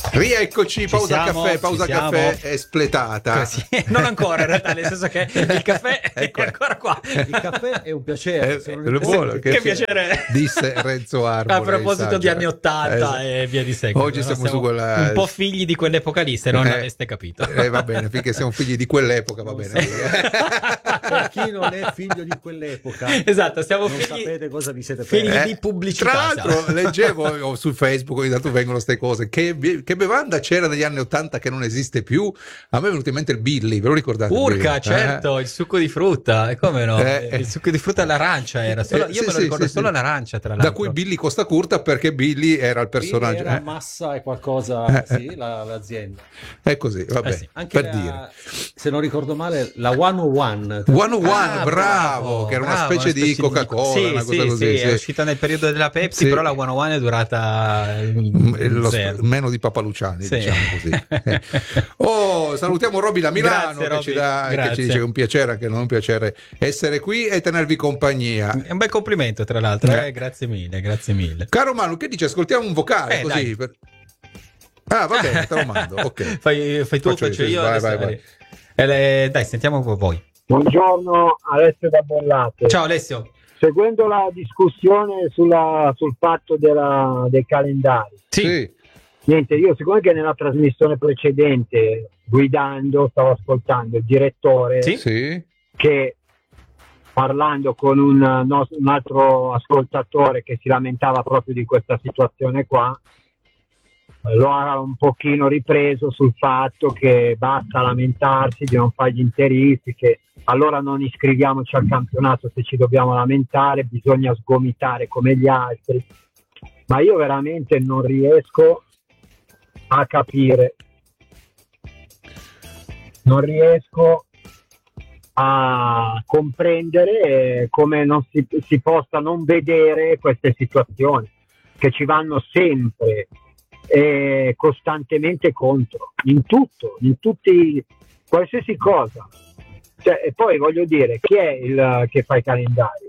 Rieccoci, pausa caffè espletata. Non ancora in realtà, nel senso che il caffè è ancora qua. Il caffè è un piacere. Che piacere, disse Renzo Arbore. A proposito di anni 80 e via di seguito. Oggi siamo su quella... un po' figli di quell'epoca lì, se non aveste capito. Va bene, finché siamo figli di quell'epoca va bene. Per chi non è figlio di quell'epoca, esatto, siamo non figli, sapete cosa vi siete figli persi. di pubblicità. Tra l'altro leggevo su Facebook, ogni tanto vengono queste cose, che bevanda c'era negli anni 80 che non esiste più. A me è venuto in mente il Billy, ve lo ricordate? Urca, certo, il succo di frutta, come no? Il succo di frutta all'arancia era solo, io me lo ricordo solo all'arancia, tra l'altro. Da cui Billy Costa Curta, perché Billy era il personaggio. Era Massa e qualcosa, sì, l'azienda. È così, vabbè, sì. Anche per dire. Se non ricordo male, la 101. 101, bravo, che era una specie di Coca-Cola, sì, una cosa così. È uscita nel periodo della Pepsi, però la 101 è durata meno di Papa Luciani, diciamo così. Salutiamo Roby da Milano. Grazie, che ci dice che è un piacere, anche non un piacere essere qui e tenervi compagnia. È un bel complimento, tra l'altro. Grazie mille. Caro Manu, che dici? Ascoltiamo un vocale così. Va bene, te lo mando. Okay. Fai tu, faccio io. Vai. Dai, sentiamo un po' voi. Buongiorno, Alessio da Bollate. Ciao Alessio. Seguendo la discussione sul fatto dei calendari. Sì. Niente, io siccome che nella trasmissione precedente, guidando, stavo ascoltando il direttore che, parlando con un altro ascoltatore che si lamentava proprio di questa situazione qua, lo ha un pochino ripreso sul fatto che basta lamentarsi di non fare gli interisti, che allora non iscriviamoci al campionato se ci dobbiamo lamentare, bisogna sgomitare come gli altri. Ma io veramente non riesco a capire, non riesco a comprendere come non si possa non vedere queste situazioni che ci vanno sempre e costantemente contro, in tutto, in tutti, qualsiasi cosa. Cioè, e poi voglio dire, chi è il che fa i calendari?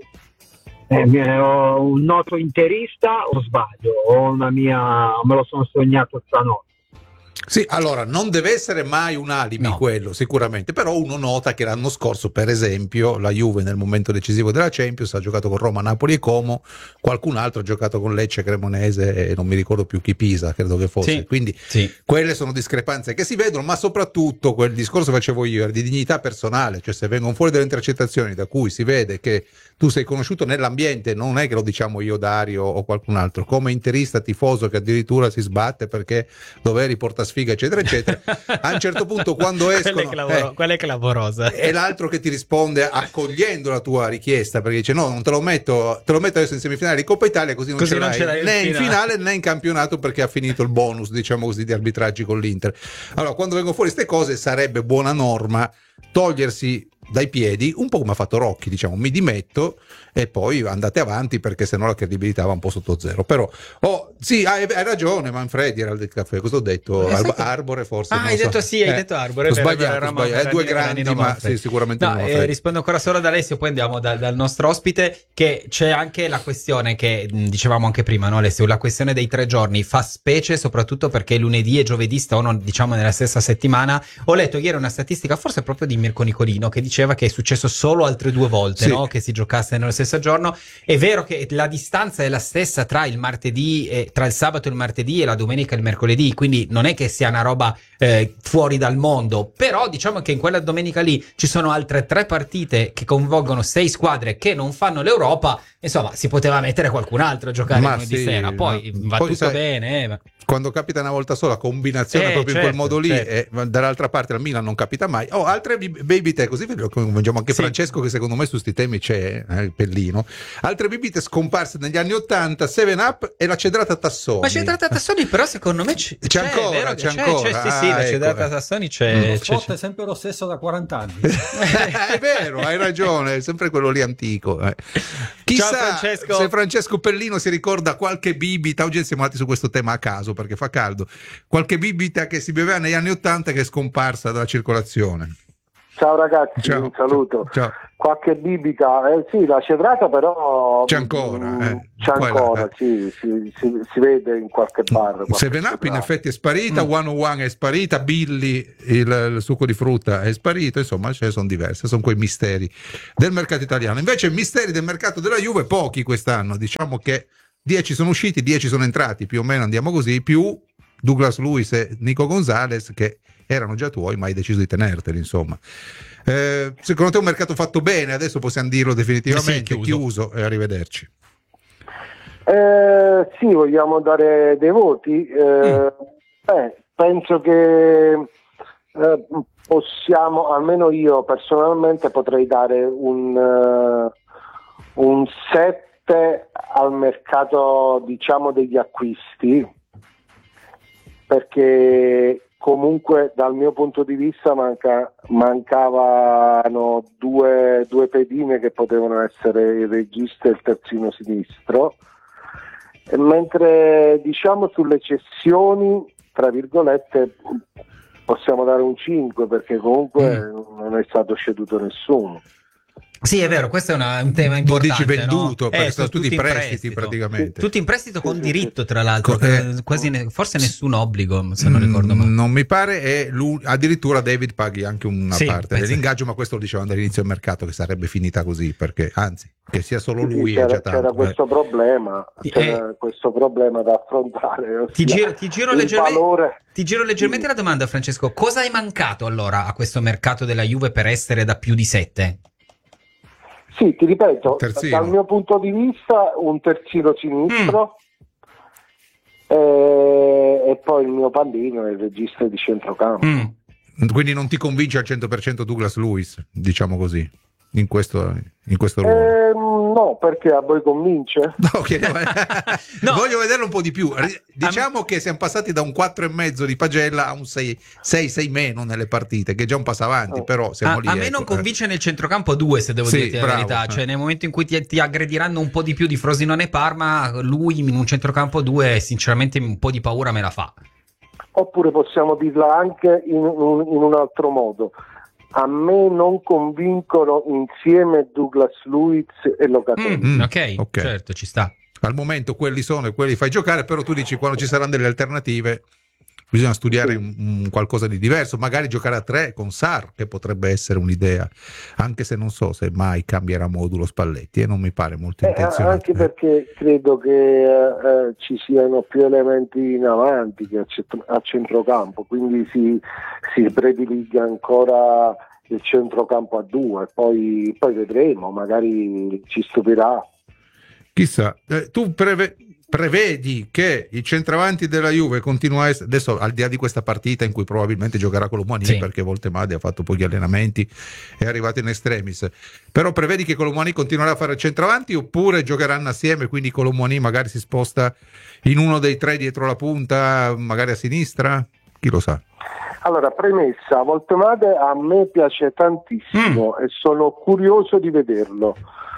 Un noto interista o sbaglio? O me lo sono sognato stanotte? Sì, allora non deve essere mai un alibi quello, sicuramente, però uno nota che l'anno scorso, per esempio, la Juve nel momento decisivo della Champions ha giocato con Roma, Napoli e Como, qualcun altro ha giocato con Lecce, Cremonese e non mi ricordo più chi, Pisa, credo che fosse. Quindi quelle sono discrepanze che si vedono, ma soprattutto quel discorso che facevo io era di dignità personale, cioè se vengono fuori delle intercettazioni da cui si vede che tu sei conosciuto nell'ambiente, non è che lo diciamo io, Dario o qualcun altro, come interista tifoso che addirittura si sbatte perché Doveri porta sfiga eccetera eccetera, a un certo punto quando escono quella è clamorosa, e l'altro che ti risponde accogliendo la tua richiesta perché dice no, non te lo metto adesso in semifinale di Coppa Italia così non ce l'hai né in finale né in campionato perché ha finito il bonus, diciamo così, di arbitraggi con l'Inter. Allora quando vengono fuori queste cose sarebbe buona norma togliersi dai piedi, un po' come ha fatto Rocchi, diciamo, mi dimetto e poi andate avanti perché sennò la credibilità va un po' sotto zero. Però sì, hai ragione, Manfredi era del caffè, cosa ho detto? Arbore forse? Hai detto hai detto Arbore, ho sbagliato, due grandi, ma sì, sicuramente no. Rispondo ancora solo ad Alessio, poi andiamo dal nostro ospite, che c'è anche la questione che dicevamo anche prima, no Alessio, la questione dei 3 giorni fa specie soprattutto perché lunedì e giovedì stavano diciamo nella stessa settimana. Ho letto ieri una statistica forse proprio di Mirko Nicolino che diceva che è successo solo altre 2 volte, no? Che si giocasse nello stesso giorno. È vero che la distanza è la stessa tra il martedì tra il sabato e il martedì e la domenica e il mercoledì, quindi non è che sia una roba fuori dal mondo, però diciamo che in quella domenica lì ci sono altre 3 partite che coinvolgono 6 squadre che non fanno l'Europa, insomma si poteva mettere qualcun altro a giocare lunedì sera, poi va tutto sai, bene. Quando capita una volta sola, combinazione proprio in quel modo lì, e dall'altra parte al Milan non capita mai. Altre bibite, così coinvolgiamo anche Francesco, che secondo me su sti temi c'è il pellino. Altre bibite scomparse negli anni 80, 7up e la cedrata Tassoni. Ma cedrata Tassoni però secondo me c'è ancora. Sì, la cedrata Tassoni c'è. Lo sport è sempre lo stesso da 40 anni. È vero, hai ragione, è sempre quello lì antico. Chissà se Francesco Pellino si ricorda qualche bibita, oggi siamo andati su questo tema a caso perché fa caldo, qualche bibita che si beveva negli anni 80 che è scomparsa dalla circolazione. Ciao ragazzi, ciao, un saluto. Ciao. Qualche bibita, sì, la cedrata però c'è ancora, sì, si vede in qualche bar. Seven Up in effetti è sparita, 101 è sparita, Billy il succo di frutta è sparito, insomma ce ne sono diverse, sono quei misteri del mercato italiano. Invece misteri del mercato della Juve pochi quest'anno, diciamo che 10 sono usciti, 10 sono entrati, più o meno andiamo così, più Douglas Luiz e Nico Gonzalez che erano già tuoi ma hai deciso di tenerteli, insomma. Secondo te è un mercato fatto bene? Adesso possiamo dirlo definitivamente, chiuso e arrivederci. Sì, vogliamo dare dei voti. Penso che possiamo, almeno io personalmente potrei dare un 7 al mercato, diciamo, degli acquisti, perché comunque dal mio punto di vista mancavano due pedine che potevano essere il regista e il terzino sinistro, mentre diciamo sulle cessioni, tra virgolette, possiamo dare un 5 perché comunque non è stato ceduto nessuno. Sì, è vero, questo è un tema importante. Tu dici venduto, no? perché sono tutti prestiti praticamente. Tutti in prestito con diritto, tra l'altro, forse nessun obbligo, se non ricordo male. Non mi pare, e addirittura David paghi anche una parte dell'ingaggio, ma questo lo dicevano dall'inizio del mercato che sarebbe finita così, perché anzi, che sia solo lui è già tanto. C'era questo problema, da affrontare. Ti giro leggermente la domanda, Francesco. Cosa è mancato allora a questo mercato della Juve per essere da più di 7? Sì, ti ripeto, dal mio punto di vista un terzino sinistro e poi il mio pallino è il regista di centrocampo. Quindi non ti convince al 100% Douglas Luiz, diciamo così, in questo ruolo? No, perché a voi convince? No, voglio vederlo un po' di più. Diciamo che siamo passati da un 4,5 di Pagella a un 6 meno nelle partite, che è già un passo avanti, però siamo lì. A me non convince nel centrocampo 2, se devo dirti la verità. Cioè, nel momento in cui ti aggrediranno un po' di più di Frosinone e Parma, lui in un centrocampo 2 sinceramente un po' di paura me la fa. Oppure possiamo dirla anche in un altro modo. A me non convincono insieme Douglas Luiz e Locatelli. Ok, certo, ci sta. Al momento quelli sono e quelli fai giocare, però tu dici quando ci saranno delle alternative bisogna studiare qualcosa di diverso, magari giocare a 3 con Sarr, che potrebbe essere un'idea, anche se non so se mai cambierà modulo Spalletti e non mi pare molto intenzionato. Anche perché credo che ci siano più elementi in avanti che a centrocampo, quindi si prediliga ancora il centrocampo a 2, poi vedremo, magari ci stupirà. Chissà, tu prevedi che il centravanti della Juve continua a essere, adesso al di là di questa partita in cui probabilmente giocherà Colomani perché Voltemade ha fatto pochi allenamenti, è arrivato in extremis, però prevedi che Colomani continuerà a fare il centravanti oppure giocheranno assieme, quindi Colomani magari si sposta in uno dei 3 dietro la punta, magari a sinistra, chi lo sa? Allora, premessa, Voltemade a me piace tantissimo e sono curioso di vederlo.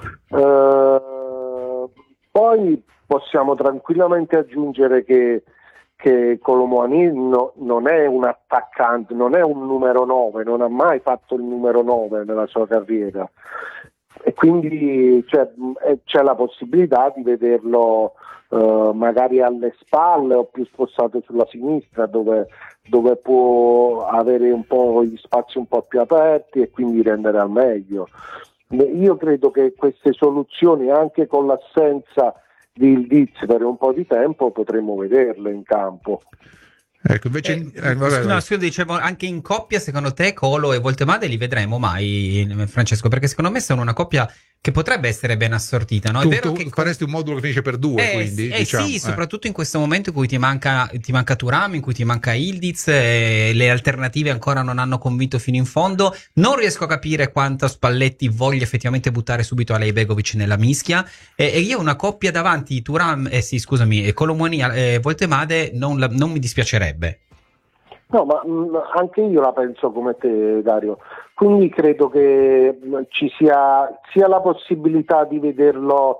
Poi possiamo tranquillamente aggiungere che Colomani non è un attaccante, non è un numero 9, non ha mai fatto il numero 9 nella sua carriera e quindi c'è la possibilità di vederlo magari alle spalle o più spostato sulla sinistra dove può avere un po' gli spazi un po' più aperti e quindi rendere al meglio. Io credo che queste soluzioni, anche con l'assenza di Ildiz per un po' di tempo, potremmo vederle in campo. Ecco, invece scusa, dicevo, anche in coppia secondo te Colo e Voltemade li vedremo mai, Francesco? Perché secondo me sono una coppia che potrebbe essere ben assortita, no? È vero che faresti un modulo che finisce per 2, quindi diciamo, sì, soprattutto in questo momento in cui ti manca Thuram, in cui ti manca Ildiz, le alternative ancora non hanno convinto fino in fondo. Non riesco a capire quanto Spalletti voglia effettivamente buttare subito Alejbegovic nella mischia, e io una coppia davanti Thuram Colomani e Voltemade non mi dispiacerebbe. No, ma anche io la penso come te, Dario. Quindi credo che ci sia la possibilità di vederlo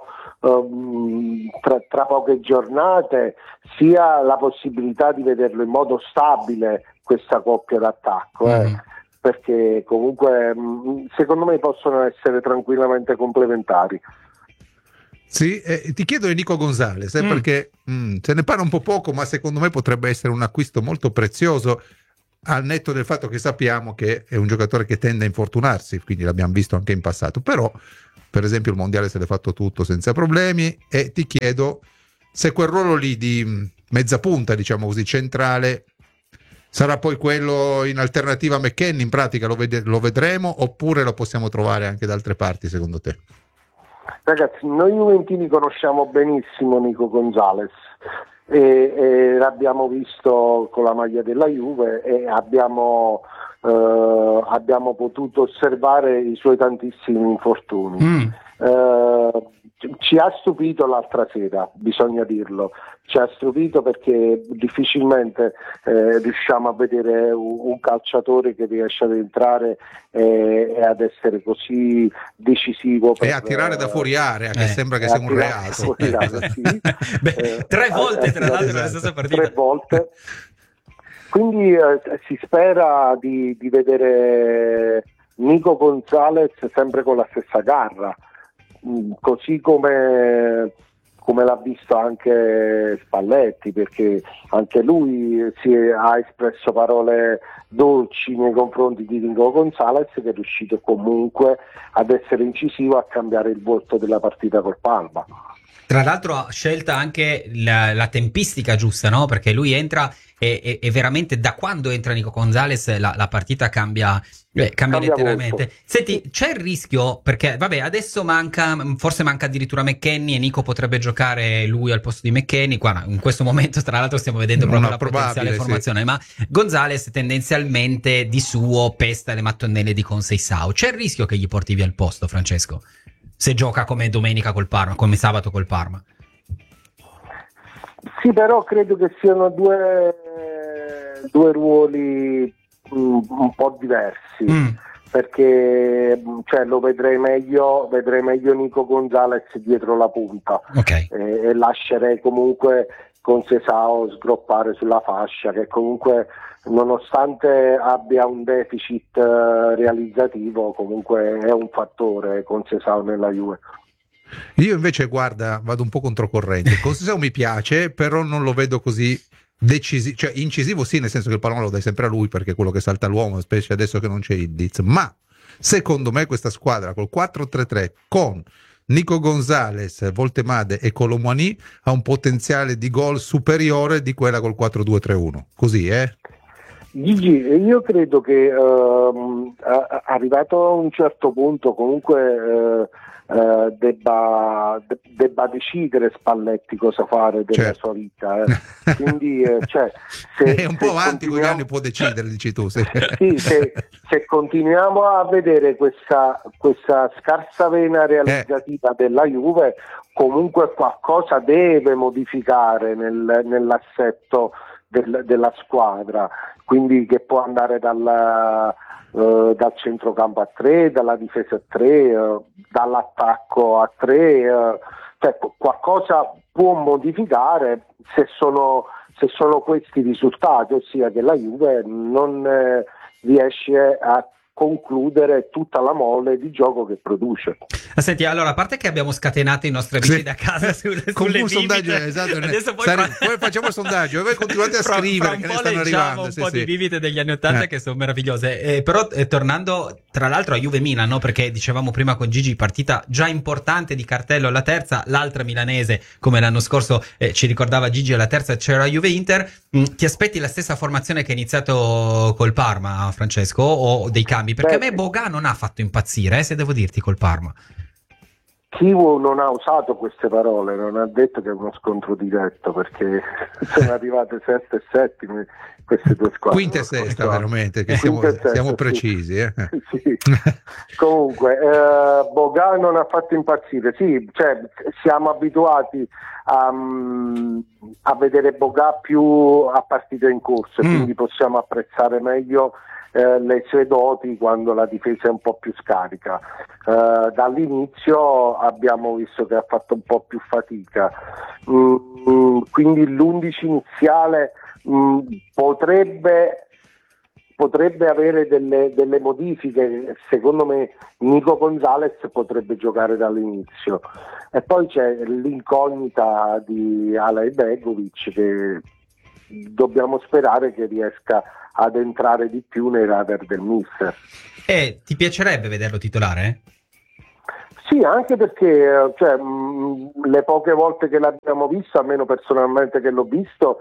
tra poche giornate, sia la possibilità di vederlo in modo stabile questa coppia d'attacco. perché comunque secondo me possono essere tranquillamente complementari. Sì, ti chiedo di Nico Gonzalez, perché se ne parla un po' poco, ma secondo me potrebbe essere un acquisto molto prezioso, al netto del fatto che sappiamo che è un giocatore che tende a infortunarsi, quindi l'abbiamo visto anche in passato, però per esempio il mondiale se l'è fatto tutto senza problemi, e ti chiedo se quel ruolo lì di mezza punta, diciamo così, centrale, sarà poi quello in alternativa a McKennie, in pratica lo vedremo, oppure lo possiamo trovare anche da altre parti secondo te? Ragazzi, noi juventini conosciamo benissimo Nico Gonzalez e l'abbiamo visto con la maglia della Juve e abbiamo potuto osservare i suoi tantissimi infortuni. Ci ha stupito l'altra sera, bisogna dirlo, ci ha stupito perché difficilmente riusciamo a vedere un calciatore che riesce ad entrare e ad essere così decisivo e a tirare da fuori area, che sembra che sia un reato. Sì. Beh, 3 volte tra l'altro nella stessa partita. 3 volte. Quindi si spera di vedere Nico Gonzalez sempre con la stessa garra, così come l'ha visto anche Spalletti, perché anche lui ha espresso parole dolci nei confronti di Nico Gonzalez, che è riuscito comunque ad essere incisivo, a cambiare il volto della partita col Parma. Tra l'altro ha scelta anche la tempistica giusta, no? Perché lui entra e veramente da quando entra Nico Gonzalez la partita cambia letteralmente. Molto. Senti, c'è il rischio, perché vabbè, adesso forse manca addirittura McKennie e Nico potrebbe giocare lui al posto di McKennie. Qua in questo momento tra l'altro stiamo vedendo proprio la potenziale formazione, sì. Ma Gonzalez tendenzialmente di suo pesta le mattonelle di Conceição. C'è il rischio che gli porti via il posto, Francesco, se gioca come domenica col Parma, come sabato col Parma? Sì, però credo che siano due ruoli un po' diversi, perché lo vedrei meglio Nico Gonzalez dietro la punta, okay. E lascerei comunque Conceição sgroppare sulla fascia, che comunque nonostante abbia un deficit realizzativo comunque è un fattore Conceição nella Juve. Io invece, guarda, vado un po' controcorrente. Conceição mi piace, però non lo vedo così decisivo, cioè incisivo sì, nel senso che il pallone lo dai sempre a lui perché è quello che salta l'uomo, specie adesso che non c'è Ildiz, ma secondo me questa squadra col 4-3-3 con Nico Gonzalez, Voltemade e Kolo Muani ha un potenziale di gol superiore di quella col 4-2-3-1, così Gigi, io credo che arrivato a un certo punto comunque debba decidere Spalletti cosa fare della sua vita, quindi se è un po' avanti con gli anni, può decidere, dici tu. Sì, se continuiamo a vedere questa scarsa vena realizzativa della Juve, comunque qualcosa deve modificare nell'assetto della squadra, quindi che può andare dal centrocampo a 3, dalla difesa a 3, dall'attacco a 3, qualcosa può modificare se sono questi i risultati, ossia che la Juve non riesce a concludere tutta la mole di gioco che produce. Senti, allora, a parte che abbiamo scatenato i nostri amici da casa sulle un sondaggio, esatto, adesso poi facciamo il sondaggio e voi continuate a scrivere che ne stanno arrivando un po' di bibite degli anni '80 che sono meravigliose, però tornando tra l'altro a Juve-Milan, no? Perché dicevamo prima con Gigi, partita già importante di cartello, la terza, l'altra milanese come l'anno scorso, ci ricordava Gigi, alla terza c'era Juve-Inter. Ti aspetti la stessa formazione che è iniziato col Parma, Francesco, o dei cambi? Perché a me Boga non ha fatto impazzire, se devo dirti, col Parma. Chivo non ha usato queste parole, non ha detto che è uno scontro diretto, perché sono arrivate sesta e settima queste due squadre. Quinta e sesta, veramente, che siamo precisi. Sì. Comunque, Boga non ha fatto impazzire, sì, siamo abituati a vedere Boga più a partita in corso, quindi possiamo apprezzare meglio le sue doti quando la difesa è un po' più scarica. Dall'inizio abbiamo visto che ha fatto un po' più fatica, quindi l'11 iniziale potrebbe potrebbe avere delle modifiche. Secondo me Nico Gonzalez potrebbe giocare dall'inizio, e poi c'è l'incognita di Alay Begovic, che dobbiamo sperare che riesca ad entrare di più nei radar del mister. E ti piacerebbe vederlo titolare? Sì, anche perché le poche volte che l'abbiamo visto, almeno personalmente che l'ho visto,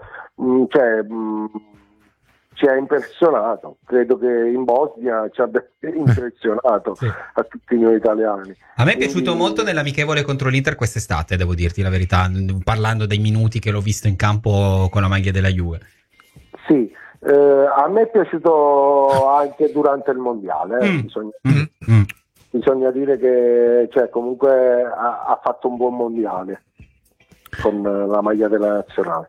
ci ha impressionato. Credo che in Bosnia ci abbia impressionato sì. A tutti noi italiani. A me è piaciuto molto nell'amichevole contro l'Inter quest'estate, devo dirti la verità, parlando dei minuti che l'ho visto in campo con la maglia della Juve. Sì, a me è piaciuto anche durante il mondiale, bisogna dire che comunque ha fatto un buon mondiale con la maglia della nazionale.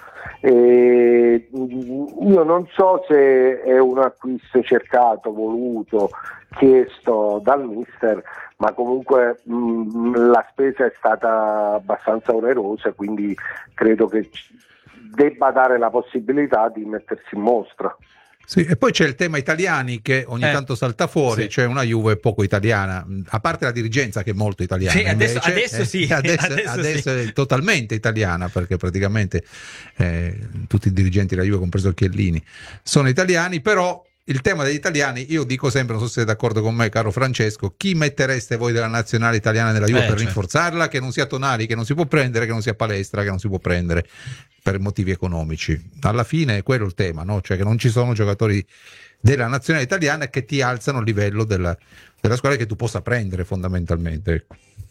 E io non so se è un acquisto cercato, voluto, chiesto dal mister, ma comunque la spesa è stata abbastanza onerosa, quindi credo che debba dare la possibilità di mettersi in mostra. Sì, e poi c'è il tema italiani che ogni tanto salta fuori, sì. C'è una Juve poco italiana, a parte la dirigenza che è molto italiana. Sì, adesso sì. Adesso è totalmente italiana, perché praticamente tutti i dirigenti della Juve, compreso Chiellini, sono italiani. Però il tema degli italiani, io dico sempre, non so se siete d'accordo con me, caro Francesco, chi mettereste voi della nazionale italiana nella Juve per rinforzarla, che non sia Tonali, che non si può prendere, che non sia Palestra, che non si può prendere per motivi economici? Alla fine è quello il tema, no? Cioè che non ci sono giocatori della nazionale italiana che ti alzano il livello della squadra che tu possa prendere fondamentalmente.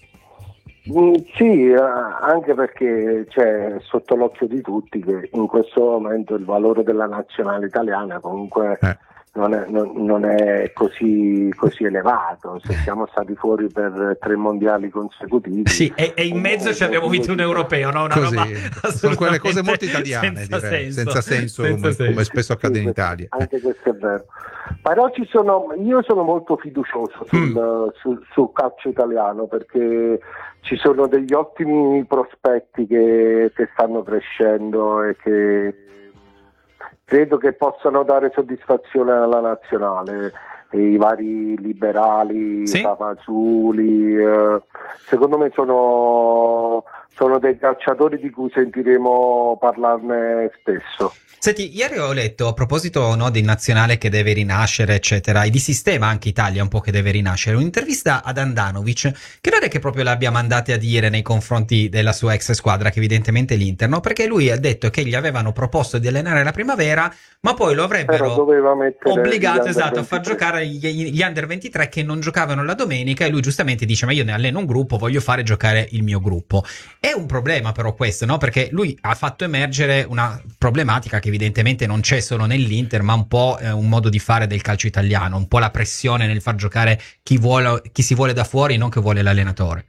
Sì, anche perché c'è sotto l'occhio di tutti che in questo momento il valore della nazionale italiana comunque non è così elevato. Se siamo stati fuori per 3 mondiali consecutivi, sì, e in mezzo ci abbiamo vinto un europeo, no? Una roba sono quelle cose molto italiane, senza senso, come spesso accade in Italia. Anche questo è vero. Però io sono molto fiducioso sul calcio italiano, perché ci sono degli ottimi prospetti che stanno crescendo e che credo che possano dare soddisfazione alla nazionale. I vari liberali, sì? Papazuli, secondo me sono dei calciatori di cui sentiremo parlarne spesso. Senti, ieri ho letto, a proposito di nazionale che deve rinascere, eccetera, e di sistema anche Italia un po' che deve rinascere, un'intervista ad Andanovic, che non è che proprio l'abbia mandate a dire nei confronti della sua ex squadra, che evidentemente è l'Inter, no? Perché lui ha detto che gli avevano proposto di allenare la primavera, ma poi lo avrebbero obbligato, a far giocare gli Under 23 che non giocavano la domenica, e lui giustamente dice: ma io ne alleno un gruppo, voglio fare giocare il mio gruppo. È un problema però questo, no? Perché lui ha fatto emergere una problematica che evidentemente non c'è solo nell'Inter, ma un po' un modo di fare del calcio italiano, un po' la pressione nel far giocare chi si vuole da fuori, non che vuole l'allenatore.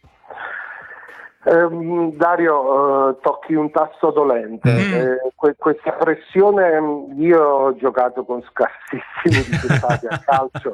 Dario, tocchi un tasto dolente. Questa pressione, io ho giocato con scarsissimi risultati a calcio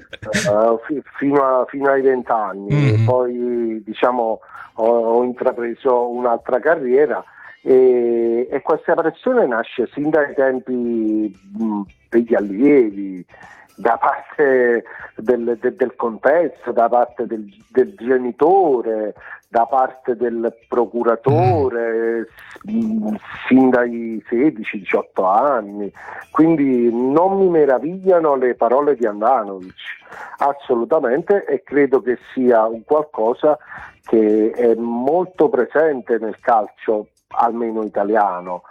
fino ai 20 anni, poi ho intrapreso un'altra carriera, e questa pressione nasce sin dai tempi degli allievi, da parte del contesto, da parte del genitore, da parte del procuratore, sin dai 16-18 anni. Quindi non mi meravigliano le parole di Andanovic, assolutamente, e credo che sia un qualcosa che è molto presente nel calcio, almeno italiano.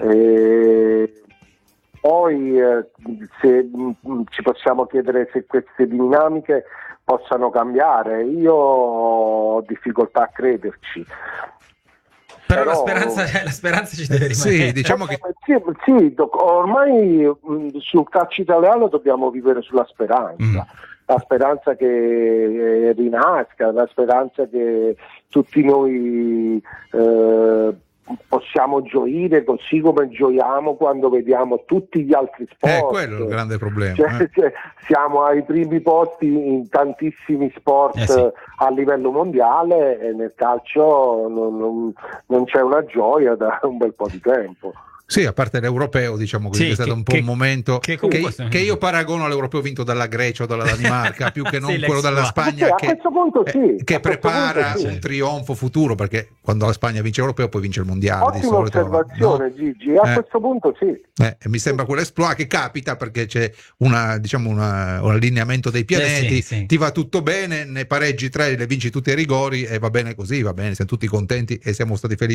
Poi se ci possiamo chiedere se queste dinamiche possano cambiare, io ho difficoltà a crederci. Però la speranza ci deve rimanere. Sì, diciamo che sì, ormai sul calcio italiano dobbiamo vivere sulla speranza. La speranza che rinasca, la speranza che tutti noi possiamo gioire così come gioiamo quando vediamo tutti gli altri sport. Quello è il grande problema. Siamo ai primi posti in tantissimi sport sì, a livello mondiale, e nel calcio non c'è una gioia da un bel po' di tempo. Sì, a parte l'europeo, diciamo così, è stato un po' un momento che io paragono all'europeo vinto dalla Grecia o dalla Danimarca, più che non quello dalla Spagna, che prepara un trionfo futuro, perché quando la Spagna vince l'europeo poi vince il mondiale. Ottima osservazione, no? Gigi, a questo punto sì. Mi sembra quell'esploit che capita perché c'è un allineamento dei pianeti, ti va tutto bene, ne pareggi 3, le vinci tutti ai rigori e va bene così, va bene, siamo tutti contenti e siamo stati felici.